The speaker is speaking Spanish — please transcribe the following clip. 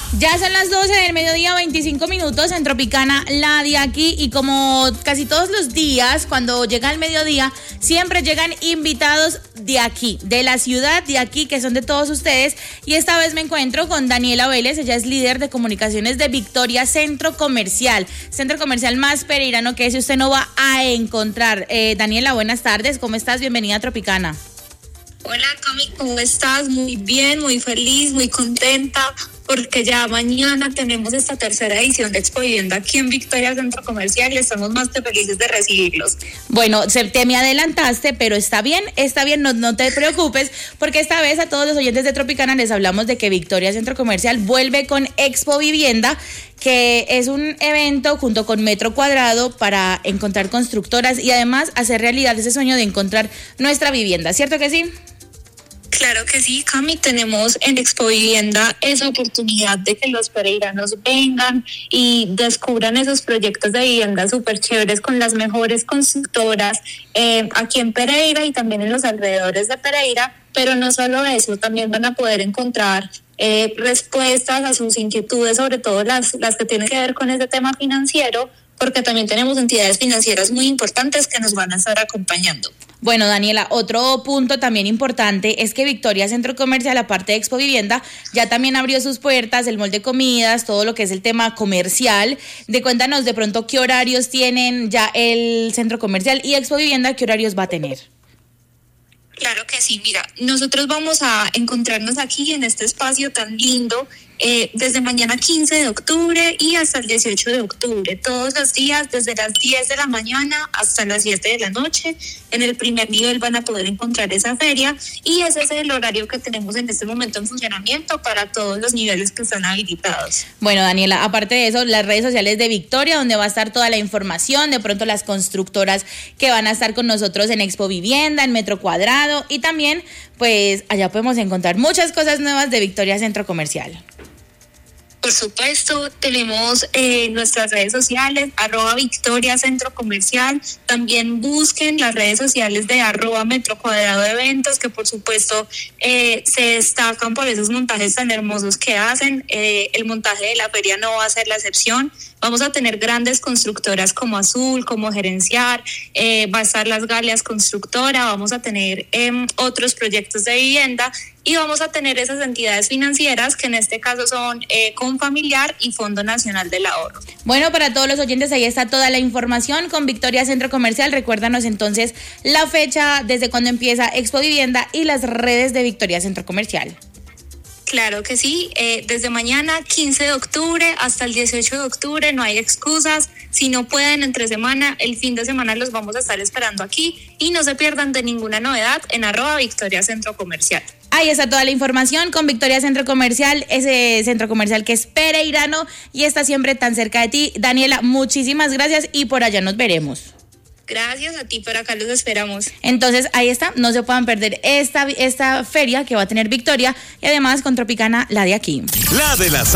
Ya son las 12 del mediodía, 25 minutos en Tropicana, la de aquí. Y como casi todos los días, cuando llega el mediodía, siempre llegan invitados de aquí, de la ciudad de aquí, que son de todos ustedes. Y esta vez me encuentro con Daniela Vélez. Ella es líder de comunicaciones de Victoria Centro Comercial más pereirano que ese usted no va a encontrar. Daniela, buenas tardes, ¿cómo estás? Bienvenida a Tropicana. Hola, Cami, ¿cómo estás? Muy bien, muy feliz, muy contenta, porque ya mañana tenemos esta tercera edición de Expo Vivienda aquí en Victoria Centro Comercial y estamos más que felices de recibirlos. Bueno, te me adelantaste, pero está bien, no te preocupes, porque esta vez a todos los oyentes de Tropicana les hablamos de que Victoria Centro Comercial vuelve con Expo Vivienda, que es un evento junto con Metro Cuadrado para encontrar constructoras y además hacer realidad ese sueño de encontrar nuestra vivienda, ¿cierto que sí? Claro que sí, Cami, tenemos en Expo Vivienda esa oportunidad de que los pereiranos vengan y descubran esos proyectos de vivienda súper chéveres con las mejores constructoras aquí en Pereira y también en los alrededores de Pereira, pero no solo eso, también van a poder encontrar respuestas a sus inquietudes, sobre todo las que tienen que ver con ese tema financiero, porque también tenemos entidades financieras muy importantes que nos van a estar acompañando. Bueno, Daniela, otro punto también importante es que Victoria Centro Comercial, aparte de Expo Vivienda, ya también abrió sus puertas, el mall de comidas, todo lo que es el tema comercial. Cuéntanos de pronto qué horarios tienen ya el centro comercial y Expo Vivienda, qué horarios va a tener. Claro que sí, mira, nosotros vamos a encontrarnos aquí en este espacio tan lindo desde mañana 15 de octubre y hasta el 18 de octubre, todos los días desde las 10 de la mañana hasta las 7 de la noche. En el primer nivel van a poder encontrar esa feria y ese es el horario que tenemos en este momento en funcionamiento para todos los niveles que están habilitados. Bueno, Daniela, aparte de eso, las redes sociales de Victoria, donde va a estar toda la información, de pronto las constructoras que van a estar con nosotros en Expo Vivienda, en Metro Cuadrado, y también, pues, allá podemos encontrar muchas cosas nuevas de Victoria Centro Comercial. Por supuesto, tenemos nuestras redes sociales, @Victoria Centro Comercial. También busquen las redes sociales de @Metro Cuadrado Eventos, que por supuesto se destacan por esos montajes tan hermosos que hacen. El montaje de la feria no va a ser la excepción. Vamos a tener grandes constructoras como Azul, como Gerenciar, va a estar Las Galeas Constructora, vamos a tener otros proyectos de vivienda y vamos a tener esas entidades financieras que en este caso son Confamiliar y Fondo Nacional del Ahorro. Bueno, para todos los oyentes ahí está toda la información con Victoria Centro Comercial. Recuérdanos entonces la fecha, desde cuándo empieza Expo Vivienda y las redes de Victoria Centro Comercial. Claro que sí, desde mañana 15 de octubre hasta el 18 de octubre, no hay excusas. Si no pueden entre semana, el fin de semana los vamos a estar esperando aquí y no se pierdan de ninguna novedad en @Victoria Centro Comercial. Ahí está toda la información con Victoria Centro Comercial, ese centro comercial que es pereirano y está siempre tan cerca de ti. Daniela, muchísimas gracias y por allá nos veremos. Gracias a ti, por acá los esperamos. Entonces, ahí está, no se puedan perder esta feria que va a tener Victoria y además con Tropicana, la de aquí. La de las